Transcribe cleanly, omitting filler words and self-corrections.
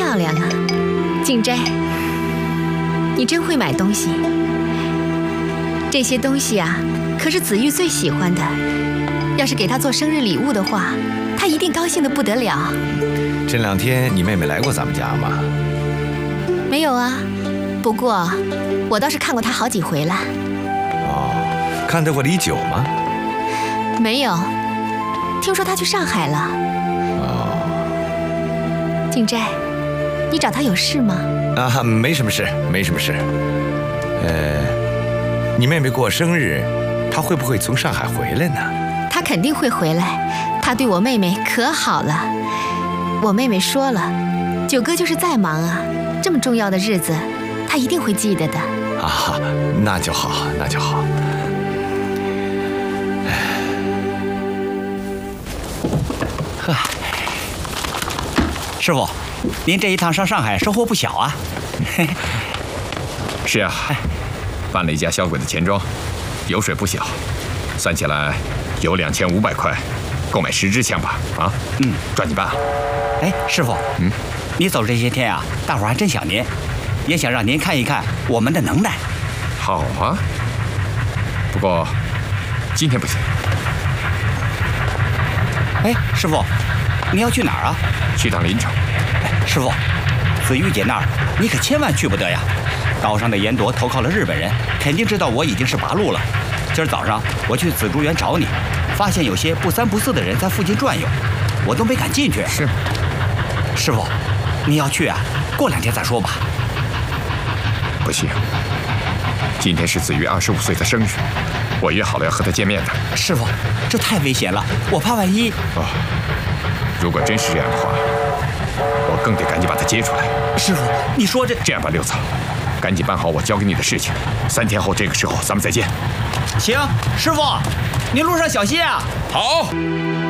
漂亮啊，静斋，你真会买东西。这些东西啊，可是子玉最喜欢的。要是给他做生日礼物的话，他一定高兴得不得了。 这2天你妹妹来过咱们家吗？ 没有啊，不过我倒是看过她好几回了。 哦，看到过李九吗？ 没有，听说她去上海了。 哦， 静斋，你找她有事吗？ 啊，没什么事，没什么事。你妹妹过生日，她会不会从上海回来呢？ 她肯定会回来，她对我妹妹可好了。我妹妹说了，九哥就是再忙啊，这么重要的日子，她一定会记得的。 啊，那就好，那就好。 呵，师傅，您这一趟上上海收获不小啊。 是啊，办了一家小鬼的钱庄，油水不小，算起来有2500块，购买10支枪吧。啊，抓紧办。 哎，师傅，你走这些天啊，大伙儿还真想您，也想让您看一看我们的能耐。 好啊，不过今天不行。 哎，师傅，你要去哪儿啊？ 去趟临城。 哎，师傅，子玉姐那儿你可千万去不得呀。岛上的严铎投靠了日本人，肯定知道我已经是八路了。今儿早上我去紫竹园找你，发现有些不三不四的人在附近转悠，我都没敢进去。 是吗？ 师傅，你要去啊？过2天再说吧。 不行，今天是子玉25岁的生日，我约好了要和他见面的。 师傅，这太危险了，我怕万一…… 哦，如果真是这样的话，我更得赶紧把他接出来。 师傅，你说这样吧，六子，赶紧办好我交给你的事情，3天后这个时候咱们再见。 行，师傅，您路上小心啊。 好。